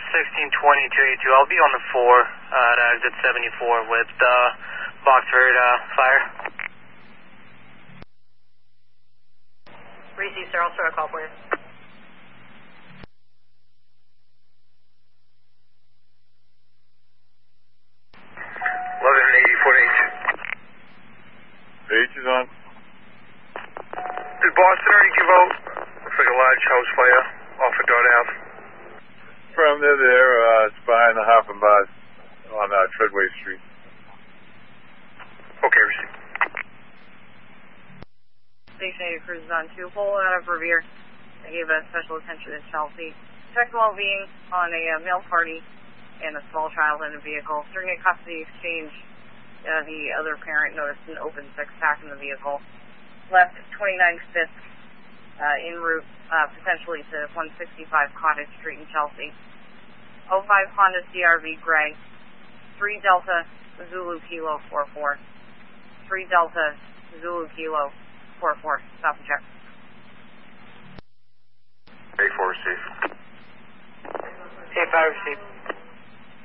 1620-282. I'll be on the 4 at exit 74 with Boxford Fire. Receive, sir. I'll start a call for you. 1184 H. H is on. Did Boston already give out? Looks like a large house fire off of Dart Ave. From there, it's behind the Hoffman Bars on Treadway Street. Okay, receive. Station 8 cruises on 2, pull out of Revere. I gave special attention to Chelsea. Check the well-being on a male party and a small child in a vehicle. During a custody exchange, the other parent noticed an open six-pack in the vehicle. Left 29 Fisk en route potentially to 165 Cottage Street in Chelsea. 05 Honda CRV gray. 3 Delta Zulu Kilo 44. 3 Delta Zulu Kilo 44. Stop and check. A4 receive. A5 receive.